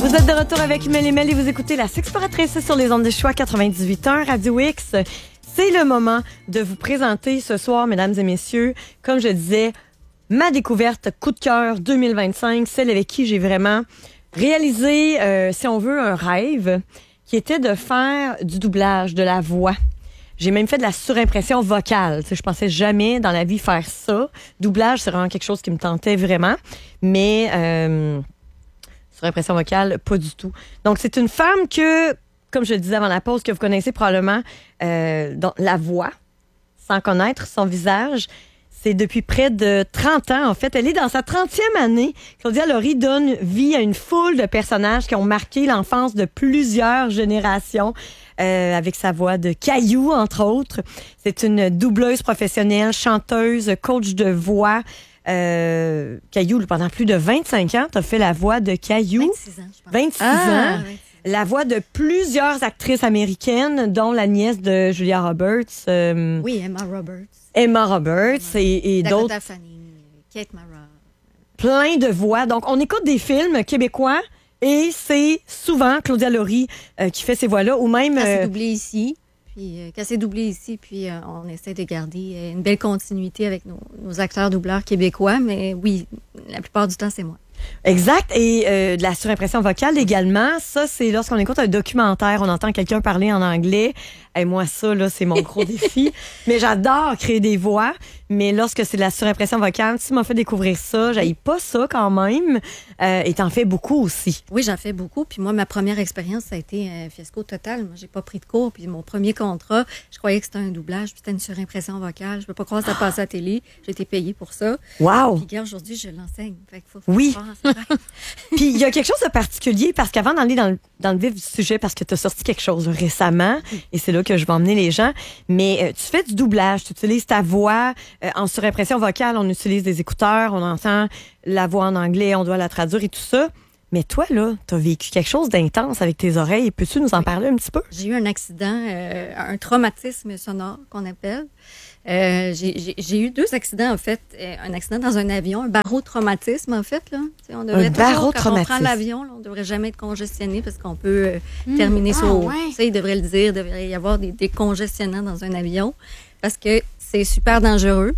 Vous êtes de retour avec Mel et Mel et vous écoutez La Sexploratrice sur les ondes de choix 98.1 Radio X. C'est le moment de vous présenter ce soir, mesdames et messieurs, comme je disais, ma découverte coup de cœur 2025, celle avec qui j'ai vraiment réalisé, si on veut, un rêve, qui était de faire du doublage, de la voix. J'ai même fait de la surimpression vocale. Je pensais jamais dans la vie faire ça. Doublage, c'est vraiment quelque chose qui me tentait vraiment. Mais surimpression vocale, pas du tout. Donc, c'est une femme que, comme je le disais avant la pause, que vous connaissez probablement dans la voix, sans connaître son visage. C'est depuis près de 30 ans, en fait. Elle est dans sa 30e année. Claudia Laurie donne vie à une foule de personnages qui ont marqué l'enfance de plusieurs générations avec sa voix de Caillou, entre autres. C'est une doubleuse professionnelle, chanteuse, coach de voix. Caillou, pendant plus de 25 ans, tu as fait la voix de Caillou. 26 ans, je pense. 26 ans. 26. La voix de plusieurs actrices américaines, dont la nièce de Julia Roberts. Oui, Emma Roberts. Emma Roberts et d'autres. Dakota Fanning, Kate Mara. Plein de voix. Donc, on écoute des films québécois et c'est souvent Claudia Laurie qui fait ces voix-là ou même... Quand c'est doublé ici, puis on essaie de garder une belle continuité avec nos acteurs doubleurs québécois, mais oui, la plupart du temps, c'est moi. Exact. Et de la surimpression vocale également. Ça, c'est lorsqu'on écoute un documentaire, on entend quelqu'un parler en anglais. Et moi, ça, là, c'est mon gros défi. Mais j'adore créer des voix. Mais lorsque c'est de la surimpression vocale, tu m'as fait découvrir ça. J'haïs pas ça quand même. Et t'en fais beaucoup aussi. Oui, j'en fais beaucoup. Puis moi, ma première expérience, ça a été un fiasco total. Moi, j'ai pas pris de cours. Puis mon premier contrat, je croyais que c'était un doublage. Puis c'était une surimpression vocale. Je peux pas croire que ça passait à la télé. J'ai été payée pour ça. Wow! Puis regarde, aujourd'hui, je l'enseigne. Fait qu'il faut oui. faire. Puis il y a quelque chose de particulier parce qu'avant d'aller dans le vif du sujet, parce que tu as sorti quelque chose récemment, et c'est là que je vais emmener les gens, mais tu fais du doublage, tu utilises ta voix. En surimpression vocale, on utilise des écouteurs, on entend la voix en anglais, on doit la traduire et tout ça. Mais toi, là, tu as vécu quelque chose d'intense avec tes oreilles. Peux-tu nous en parler un petit peu? J'ai eu un accident, un traumatisme sonore qu'on appelle. J'ai eu 2 accidents, en fait. Un accident dans un avion, un barotraumatisme, en fait. Là. On devrait toujours, quand on prend l'avion, là, on ne devrait jamais être congestionné parce qu'on peut terminer sur... Ouais. Ça, il devrait le dire, il devrait y avoir des décongestionnants dans un avion parce que c'est super dangereux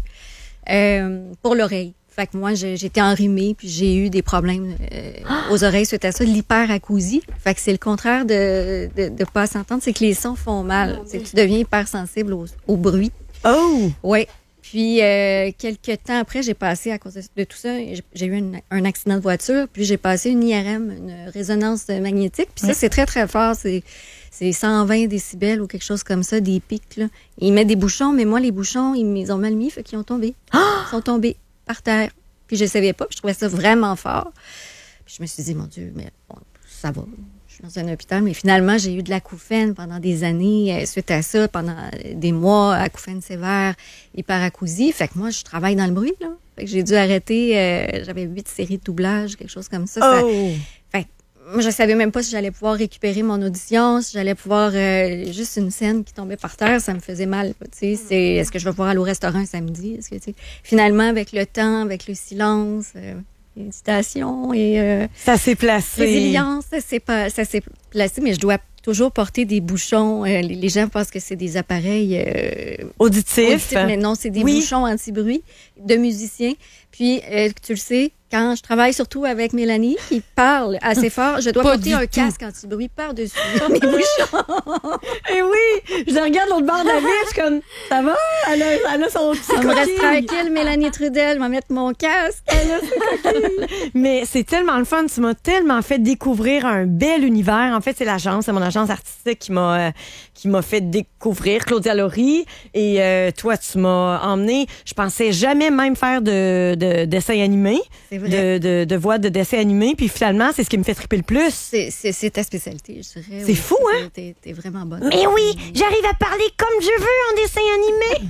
pour l'oreille. Fait que moi, j'étais enrhumée, puis j'ai eu des problèmes aux oreilles suite à ça, de l'hyperacousie. Fait que c'est le contraire de pas s'entendre, c'est que les sons font mal. C'est que tu deviens hypersensible au bruit. Oh! Oui. Puis, quelques temps après, j'ai passé, à cause de tout ça, j'ai eu un accident de voiture, puis j'ai passé une IRM, une résonance magnétique. Puis ça, c'est très, très fort. C'est 120 décibels ou quelque chose comme ça, des pics, là. Ils mettent des bouchons, mais moi, les bouchons, ils m'ont mal mis, fait qu'ils ont tombé. Ils sont tombés par terre. Puis je ne savais pas, puis je trouvais ça vraiment fort. Puis je me suis dit, mon Dieu, mais bon, ça va. Je suis dans un hôpital, mais finalement, j'ai eu de l'acouphène pendant des années. Suite à ça, pendant des mois, acouphène sévère, hyperacousie. Fait que moi, je travaille dans le bruit, là. Fait que j'ai dû arrêter. J'avais 8 séries de doublage, quelque chose comme ça. Oh! Fait que moi, je savais même pas si j'allais pouvoir récupérer mon audition, si j'allais pouvoir... juste une scène qui tombait par terre, ça me faisait mal. Tu sais, est-ce que je vais pouvoir aller au restaurant un samedi? Est-ce que, tu sais, finalement, avec le temps, avec le silence, méditation et... ça s'est placé. Résilience, ça s'est placé, mais je dois toujours porter des bouchons. Les gens pensent que c'est des appareils... auditifs. Mais non, c'est des bouchons anti-bruit de musiciens. Puis, tu le sais, quand je travaille surtout avec Mélanie, qui parle assez fort, je dois porter un casque anti-bruit par-dessus mes bouchons. Et oui, je regarde l'autre bord de la ville, je suis comme, ça va? Elle a son petit coquille. On me reste tranquille, Mélanie Trudel, je vais mettre mon casque. Elle a son coquille. Mais c'est tellement le fun, tu m'as tellement fait découvrir un bel univers. En fait, c'est mon agence artistique qui m'a fait découvrir Claudia Laurie. Et toi, tu m'as emmené, je pensais jamais même faire de dessin animé. C'est vrai. De voix de dessin animé. Puis finalement, c'est ce qui me fait triper le plus. C'est ta spécialité, je dirais. C'est fou, hein? T'es vraiment bonne. Mais oui, j'arrive à parler comme je veux en dessin animé.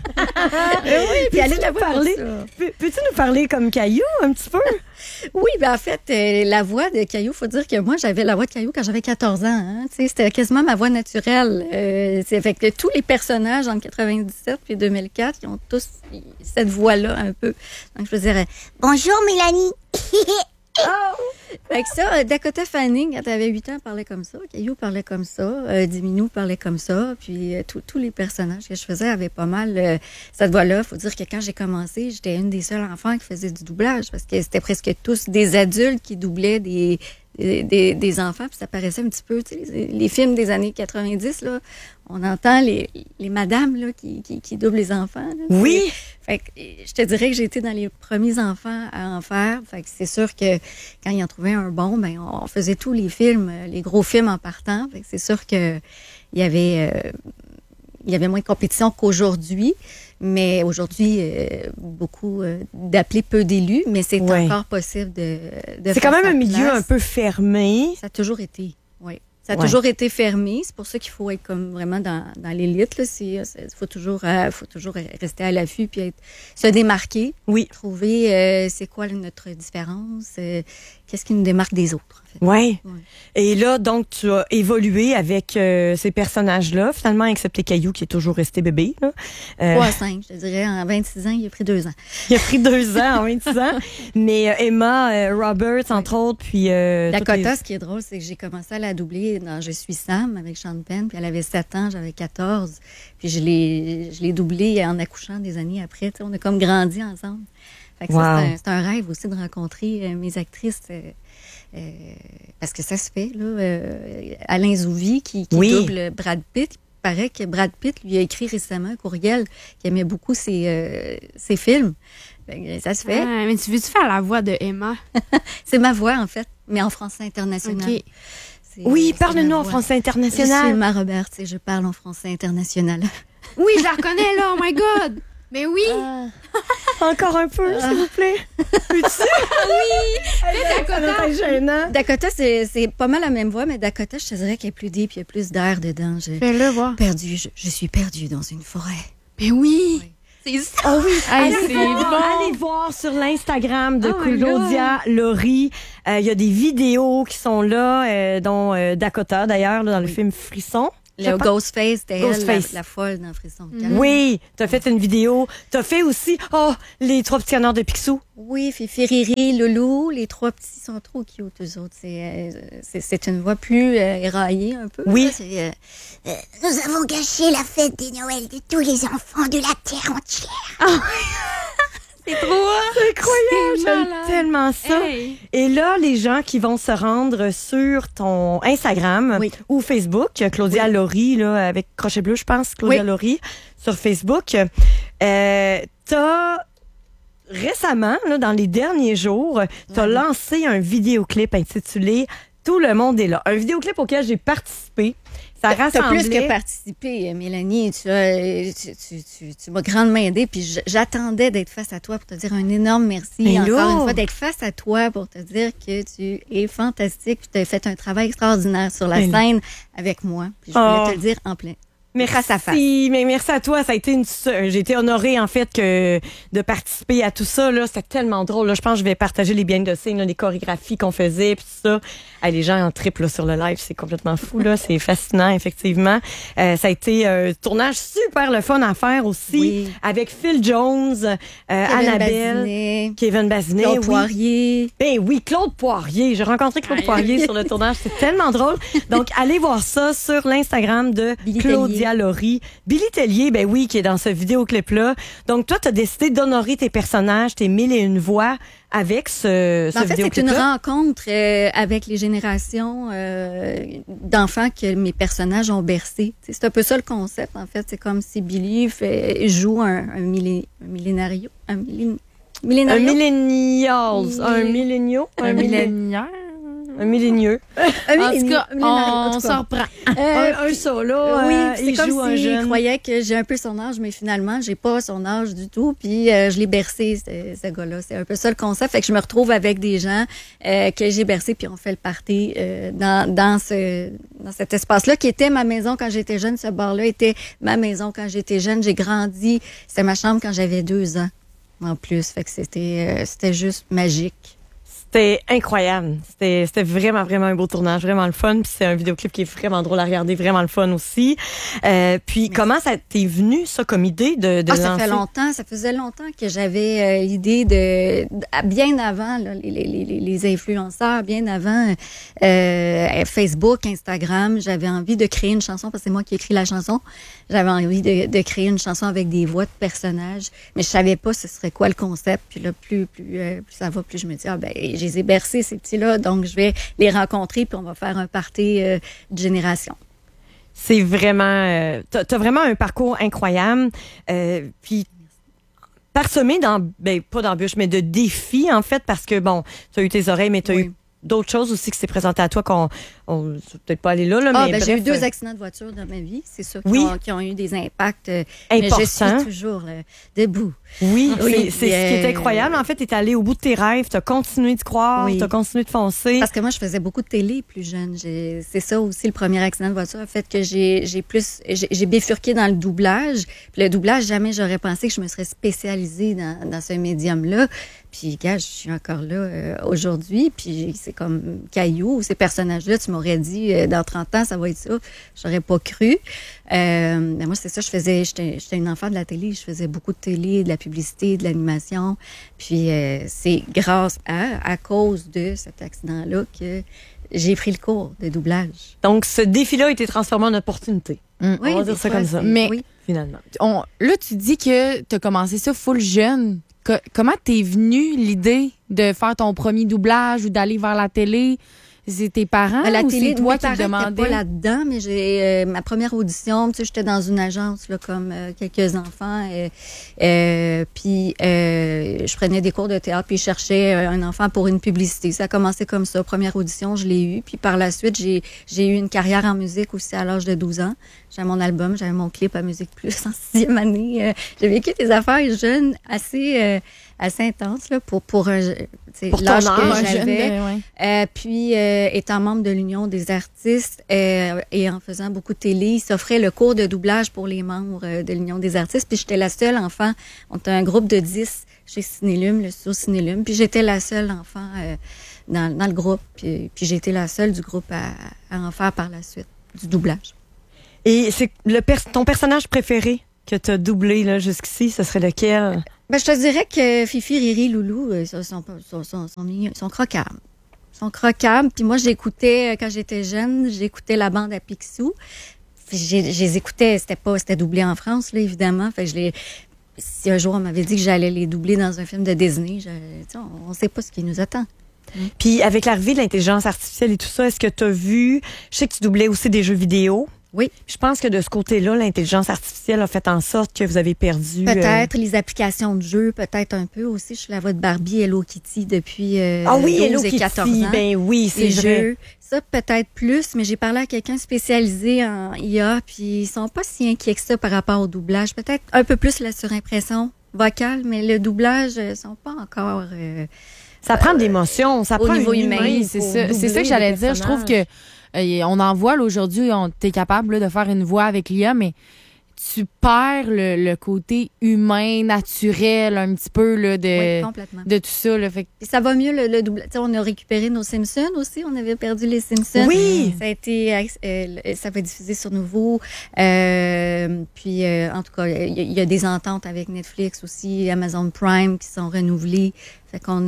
Oui, puis allez nous parler. Peux-tu nous parler comme Caillou un petit peu? Oui, en fait, la voix de Caillou, il faut dire que moi, j'avais la voix de Caillou quand j'avais 14 ans. Hein? C'était quasiment ma voix naturelle. C'est fait que tous les personnages entre 97 et 2004, ils ont tous cette voix-là un peu. Donc, je veux dire, bonjour Mélanie. Fait que ça, Dakota Fanning, quand elle avait 8 ans, parlait comme ça. Caillou parlait comme ça. Diminou parlait comme ça. Puis tous les personnages que je faisais avaient pas mal cette voix-là. Faut dire que quand j'ai commencé, j'étais une des seules enfants qui faisait du doublage parce que c'était presque tous des adultes qui doublaient des enfants. Puis ça paraissait un petit peu, tu sais, les films des années 90, là, on entend les madames là, qui doublent les enfants. Là, oui! Fait que je te dirais que j'ai été dans les premiers enfants à en faire. Fait que c'est sûr que quand ils en trouvaient un bon, ben on faisait tous les films, les gros films en partant. Fait que c'est sûr que il y avait moins de compétition qu'aujourd'hui. Mais aujourd'hui, beaucoup d'appelés, peu d'élus, mais c'est encore possible de c'est quand même un milieu un peu fermé. Ça a toujours été, oui. Ça a toujours été fermé. C'est pour ça qu'il faut être comme vraiment dans l'élite. Il faut toujours rester à l'affût puis se démarquer. Oui. Trouver c'est quoi notre différence, qu'est-ce qui nous démarque des autres. En fait. Oui. Ouais. Et là, donc, tu as évolué avec ces personnages-là, finalement, excepté Caillou, qui est toujours resté bébé. 3 à 5, je te dirais. En 26 ans, il a pris 2 ans. Il a pris 2 ans en 26 ans. Mais Emma Roberts, entre autres, puis... Dakota, ce qui est drôle, c'est que j'ai commencé à la doubler dans Je suis Sam avec Sean Penn, puis elle avait 7 ans, j'avais 14. Puis je l'ai doublée en accouchant des années après. On a comme grandi ensemble. Fait que ça, c'est un rêve aussi de rencontrer mes actrices... parce que ça se fait, là. Alain Zouvi, qui double Brad Pitt. Il paraît que Brad Pitt lui a écrit récemment un courriel qui aimait beaucoup ses films. Ça se fait. Ah, mais tu veux-tu faire la voix de Emma? C'est ma voix, en fait, mais en français international. Okay. Oui, parle-nous en français international. Je suis Emma Roberts et je parle en français international. Oui, je la reconnais, là. Oh my God! Mais oui! Encore un peu, s'il vous plaît. Peux-tu? Oui! Dakota, c'est pas mal la même voix, mais Dakota, je te dirais qu'elle est plus deep, il y a plus d'air dedans. Fais-le voir. Je suis perdue dans une forêt. Mais oui! C'est ça! Oh oui! Allez voir sur l'Instagram de Claudia Laurie. Il y a des vidéos qui sont là, dont Dakota, d'ailleurs, dans le film Frisson. Le Ghostface, c'était elle, la folle dans Frisson. Oui, t'as fait une vidéo. T'as fait aussi, les 3 petits canards de Picsou. Oui, Fifi, Riri, Loulou. Les 3 petits sont trop cute, eux autres. C'est une voix plus éraillée un peu. Oui. Nous avons gâché la fête des Noëls de tous les enfants de la terre entière. C'est trop c'est incroyable, j'aime tellement ça. Hey. Et là, les gens qui vont se rendre sur ton Instagram ou Facebook, Claudia Laurie, là, avec crochet bleu, je pense, Claudia Laurie, sur Facebook, t'as récemment, là, dans les derniers jours, t'as lancé un vidéoclip intitulé « Tout le monde est là ». Un vidéoclip auquel j'ai participé. Ça rassemblait... T'as plus que participé, Mélanie. Tu m'as grandement aidée. Puis j'attendais d'être face à toi pour te dire un énorme merci. Encore une fois, d'être face à toi pour te dire que tu es fantastique. Puis tu as fait un travail extraordinaire sur la scène avec moi. Puis je voulais te le dire en plein. Merci, mais merci à toi. Ça a été j'ai été honorée en fait de participer à tout ça. Là, c'était tellement drôle. Là, je pense que je vais partager les behind the scenes, les chorégraphies qu'on faisait, puis tout ça. Les gens en triple sur le live, c'est complètement fou. Là, c'est fascinant effectivement. Ça a été un tournage super le fun à faire aussi avec Phil Jones, Annabelle, Kevin Bazinet, Claude Poirier. Ben oui, Claude Poirier. J'ai rencontré Claude Poirier sur le tournage. C'est tellement drôle. Donc allez voir ça sur l'Instagram de Claudia Laurie. Billy Tellier, ben oui, qui est dans ce vidéoclip-là. Donc, toi, tu as décidé d'honorer tes personnages, tes 1001 voix avec ce vidéoclip-là. En fait, c'est une rencontre avec les générations d'enfants que mes personnages ont bercé. C'est un peu ça le concept, en fait. C'est comme si Billy joue un millénario. Un millénieux. En tout cas, on s'en reprend. Un solo. C'est il comme joue un jeune. Il croyait que j'ai un peu son âge, mais finalement, j'ai pas son âge du tout. Puis je l'ai bercé, ce gars-là. C'est un peu ça le concept. Fait que je me retrouve avec des gens que j'ai bercé, puis on fait le party dans cet espace-là qui était ma maison quand j'étais jeune. Ce bar-là était ma maison quand j'étais jeune. J'ai grandi. C'était ma chambre quand j'avais 2 ans en plus. Fait que c'était juste magique. C'était incroyable. C'était vraiment, vraiment un beau tournage, vraiment le fun. Puis c'est un vidéoclip qui est vraiment drôle à regarder, vraiment le fun aussi. Puis comment ça t'est venu, ça, comme idée de lancer? Ça faisait longtemps que j'avais l'idée de bien avant là, les influenceurs, bien avant Facebook, Instagram, j'avais envie de créer une chanson, parce que c'est moi qui ai écrit la chanson. J'avais envie de créer une chanson avec des voix de personnages, mais je savais pas ce serait quoi le concept. Puis là, plus ça va, plus je me dis, je les ai bercés, ces petits-là, donc je vais les rencontrer, puis on va faire un party de génération. C'est vraiment... t'as vraiment un parcours incroyable. Puis parsemé pas d'embûches, mais de défis, en fait, parce que, bon, tu as eu tes oreilles, mais tu as eu d'autres choses aussi qui s'est présenté à toi qu'on peut-être pas aller là, mais bref, j'ai eu 2 accidents de voiture dans ma vie, c'est ça, qui ont eu des impacts importants. Mais je suis toujours debout. Oui, c'est ce qui est incroyable. En fait, tu es allé au bout de tes rêves, tu as continué de croire, tu as continué de foncer. Parce que moi, je faisais beaucoup de télé plus jeune. C'est ça aussi, le premier accident de voiture a fait que j'ai bifurqué dans le doublage. Puis le doublage, jamais j'aurais pensé que je me serais spécialisée dans ce médium-là. Puis, gars, je suis encore là aujourd'hui. Puis, c'est comme Caillou, ces personnages-là, tu m'aurais dit, dans 30 ans, ça va être ça. J'aurais pas cru. Mais moi, c'est ça, j'étais une enfant de la télé. Je faisais beaucoup de télé, de la publicité, de l'animation. Puis, c'est grâce à cause de cet accident-là que j'ai pris le cours de doublage. Donc, ce défi-là a été transformé en opportunité. Oui, on va dire ça comme ça. Mais, finalement. Là, tu dis que tu as commencé ça full jeune. Comment t'es venue l'idée de faire ton premier doublage ou d'aller vers la télé? C'est tes parents ou c'est toi qui demandais? Pas là-dedans, mais j'ai ma première audition, tu sais, j'étais dans une agence là, comme quelques enfants, puis je prenais des cours de théâtre, puis je cherchais un enfant pour une publicité. Ça a commencé comme ça. Première audition, je l'ai eu, puis par la suite, j'ai eu une carrière en musique aussi à l'âge de 12 ans. J'avais mon album, j'avais mon clip à Musique Plus en 6e année. J'ai vécu des affaires jeunes assez intenses là, pour l'âge que j'avais. Puis, étant membre de l'Union des artistes et en faisant beaucoup de télé, il s'offrait le cours de doublage pour les membres de l'Union des artistes. Puis, j'étais la seule enfant. On était un groupe de 10 chez Cinélume, le studio Cinélume. Puis, j'étais la seule enfant dans le groupe. Puis j'ai été la seule du groupe à en faire par la suite, du doublage. Et c'est ton personnage préféré que tu as doublé là, jusqu'ici, ce serait lequel? Je te dirais que Fifi, Riri, Loulou sont croquables. Ils sont croquables. Puis moi, j'écoutais, quand j'étais jeune, j'écoutais la bande à Picsou. Puis je les écoutais, c'était doublé en France, là, évidemment. Fait que si un jour on m'avait dit que j'allais les doubler dans un film de Disney, on ne sait pas ce qui nous attend. Puis avec l'arrivée de l'intelligence artificielle et tout ça, est-ce que tu as vu, je sais que tu doublais aussi des jeux vidéo. Oui. Je pense que de ce côté-là, l'intelligence artificielle a fait en sorte que vous avez perdu... Peut-être les applications de jeu, peut-être un peu aussi. Je suis la voix de Barbie Hello Kitty depuis 12 et 14 ans. Ben oui, c'est vrai. Jeux. Ça, peut-être plus, mais j'ai parlé à quelqu'un spécialisé en IA, puis ils sont pas si inquiets que ça par rapport au doublage. Peut-être un peu plus la surimpression vocale, mais le doublage, ils sont pas encore... ça prend de l'émotion, ça prend au niveau humain. Oui, c'est ça que j'allais dire. Je trouve que on en voit là, aujourd'hui, t'es capable là, de faire une voix avec l'IA, mais tu perds le côté humain, naturel, un petit peu là, de tout ça. Là, fait... Et ça va mieux le doublage. On a récupéré nos Simpsons aussi. On avait perdu les Simpsons. Oui! Ça a été, ça va être diffusé sur Nouveau. Puis, en tout cas, il y a des ententes avec Netflix aussi, Amazon Prime qui sont renouvelées. Fait qu'on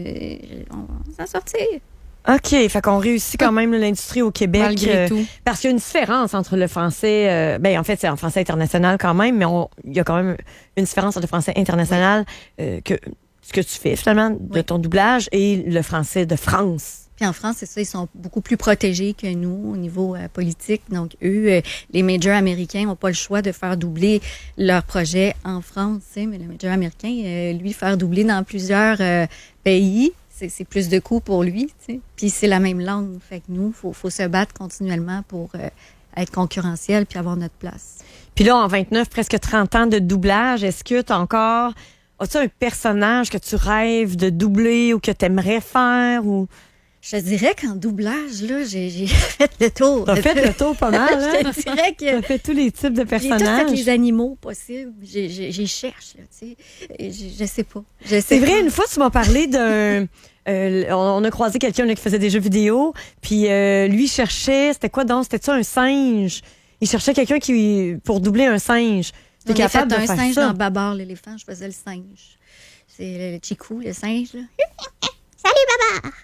s'en sortit. OK, fait qu'on réussit quand même l'industrie au Québec. Malgré tout. Parce qu'il y a une différence entre le français... en fait, c'est en français international quand même, mais il y a quand même une différence entre le français international, que ce que tu fais finalement de ton doublage, et le français de France. Puis en France, c'est ça, ils sont beaucoup plus protégés que nous au niveau politique. Donc, eux, les majors américains n'ont pas le choix de faire doubler leurs projets en France. Mais le major américain, lui, faire doubler dans plusieurs pays... C'est plus de coûts pour lui, tu sais. Puis c'est la même langue. Fait que nous, faut se battre continuellement pour être concurrentiel puis avoir notre place. Puis là, en 29, presque 30 ans de doublage, est-ce que as-tu un personnage que tu rêves de doubler ou que tu aimerais faire ou... Je te dirais qu'en doublage, là, j'ai fait le tour. T'as fait le tour pas mal, hein? Je te dirais que... T'as fait tous les types de personnages. J'ai tout fait les animaux possibles. J'y cherche, là, tu sais. Je sais pas. C'est vrai, une fois, tu m'as parlé d'un On a croisé quelqu'un là, qui faisait des jeux vidéo, puis lui cherchait, c'était quoi donc? C'était-tu un singe? Il cherchait quelqu'un pour doubler un singe. On a capable fait de un faire singe ça. dans Babar l'éléphant, je faisais le singe. C'est le Chicou, le singe, là. Salut, Baba!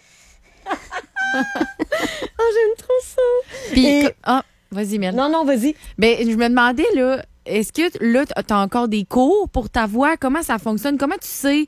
Ah, j'aime trop ça. Puis, Et- vas-y, Mel. Non, vas-y. Ben, je me demandais, là, est-ce que là, tu as encore des cours pour ta voix? Comment ça fonctionne? Comment tu sais?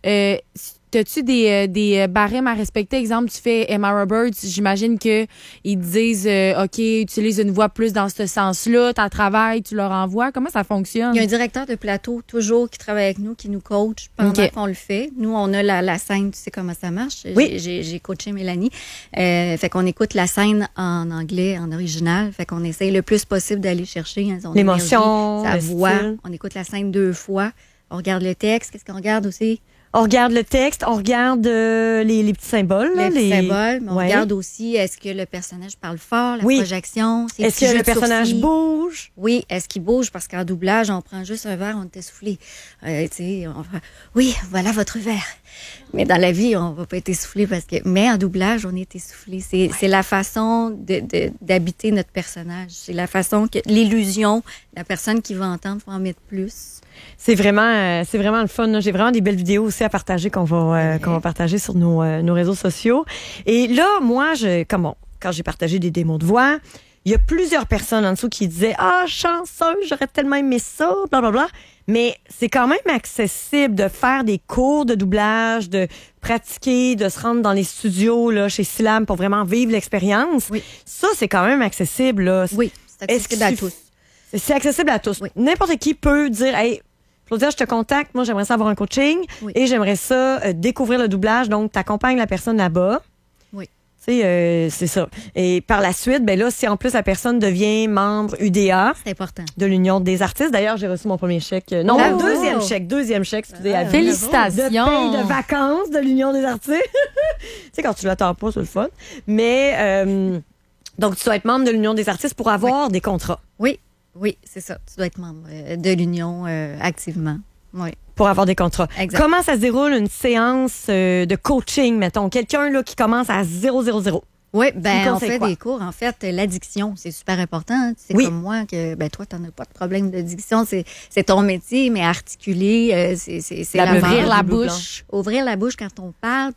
T'as-tu des barèmes à respecter? Exemple, tu fais Emma Roberts, j'imagine qu'ils te disent, OK, utilise une voix plus dans ce sens-là, tu travailles, tu leur envoies. Comment ça fonctionne? Il y a un directeur de plateau toujours qui travaille avec nous, qui nous coach pendant OK. qu'on le fait. Nous, on a la scène, tu sais comment ça marche. Oui. J'ai coaché Mélanie. Fait qu'on écoute la scène en anglais, en original. Fait qu'on essaye le plus possible d'aller chercher son L'émotion, énergie, sa le voix. style. On écoute la scène 2 fois. On regarde le texte. Qu'est-ce qu'on regarde aussi? On regarde le texte, on regarde les petits symboles. Là, Les symboles. Mais on Ouais. regarde aussi, est-ce que le personnage parle fort, la Oui. projection? ses Est-ce petits que jeux le de personnage sourcils? bouge? Oui, est-ce qu'il bouge? Parce qu'en doublage, on prend juste un verre, on est essoufflé. Tu sais, on fait, oui, voilà votre verre. Mais dans la vie, on va pas être essoufflé parce que. Mais en doublage, on est essoufflé. C'est la façon d'habiter notre personnage. C'est la façon que l'illusion, la personne qui va entendre, faut en mettre plus. C'est vraiment le fun. Là. J'ai vraiment des belles vidéos aussi à partager qu'on va partager sur nos réseaux sociaux. Et là, moi, quand j'ai partagé des démos de voix, il y a plusieurs personnes en dessous qui disaient « Ah, chanceuse, j'aurais tellement aimé ça, blablabla. » Mais c'est quand même accessible de faire des cours de doublage, de pratiquer, de se rendre dans les studios là, chez Syllab pour vraiment vivre l'expérience. Oui. Ça, c'est quand même accessible. Là. Oui, c'est Est-ce accessible à qu'il tous. C'est accessible à tous. Oui. N'importe qui peut dire, hey, Claudia, je te contacte. Moi, j'aimerais ça avoir un coaching Oui. et j'aimerais ça découvrir le doublage. Donc, tu accompagnes la personne là-bas. Oui. Tu sais, c'est ça. Et par la suite, ben là, si en plus la personne devient membre UDA C'est important. de l'Union des artistes. D'ailleurs, j'ai reçu mon premier chèque. Non, Bravo. mon deuxième chèque, excusez, à vie. Félicitations. De paye de vacances de l'Union des artistes. Tu sais, quand tu l'attends pas, c'est le fun. Mais, donc, tu dois être membre de l'Union des artistes pour avoir des contrats. Oui, c'est ça. Tu dois être membre de l'Union activement. Oui. Pour avoir des contrats. Exact. Comment ça se déroule une séance de coaching, mettons? Quelqu'un là qui commence à 000. Oui, Tu me on conseilles fait quoi? des cours. En fait, l'addiction, c'est super important. C'est Oui. comme moi que, toi, t'en as pas de problème d'addiction. C'est ton métier, mais articuler, c'est La la bleu- base. Ouvrir la bleu blanc. bouche. Ouvrir la bouche quand on parle,